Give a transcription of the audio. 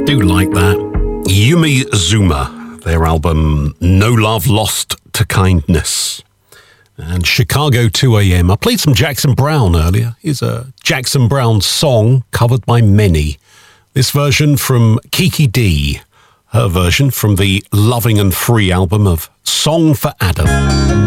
Do like that. Yumi Zuma, their album No Love Lost to Kindness. And Chicago 2am. I played some Jackson Browne earlier. Here's a Jackson Browne song covered by many. This version from Kiki D. Her version from the Loving and Free album of Song for Adam.